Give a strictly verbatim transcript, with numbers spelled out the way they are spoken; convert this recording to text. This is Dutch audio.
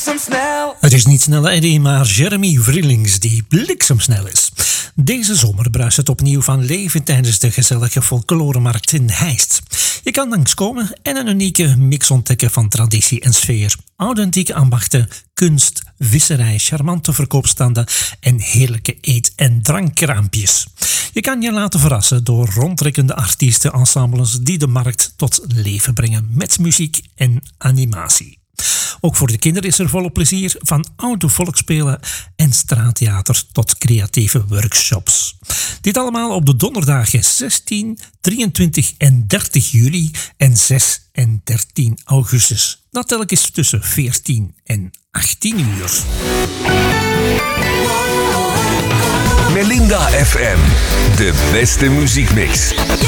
bliksemsnel. Het is niet snelle Eddie, maar Jeremy Vrielings die bliksemsnel is. Deze zomer bruist het opnieuw van leven tijdens de gezellige folkloremarkt in Heist. Je kan langskomen en een unieke mix ontdekken van traditie en sfeer. Authentieke ambachten, kunst, visserij, charmante verkoopstanden en heerlijke eet- en drankkraampjes. Je kan je laten verrassen door rondtrekkende artiestenensembles die de markt tot leven brengen met muziek en animatie. Ook voor de kinderen is er volop plezier, van oude volksspelen en straattheater tot creatieve workshops. Dit allemaal op de donderdagen zestien, drieëntwintig en dertig juli en zes en dertien augustus. Dat telkens tussen veertien en achttien uur. Melinda F M, de beste muziekmix.